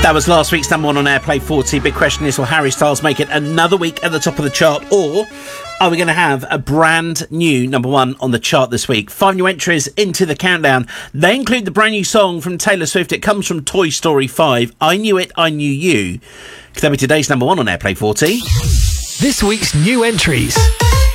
That was last week's number one on Airplay 40. Big question is, will Harry Styles make it another week at the top of the chart, or are we going to have a brand new number one on the chart this week? 5 new entries into the countdown. They include the brand new song from Taylor Swift. It comes from Toy Story 5. I Knew It, I Knew You. Could that be today's number one on Airplay 40? This week's new entries.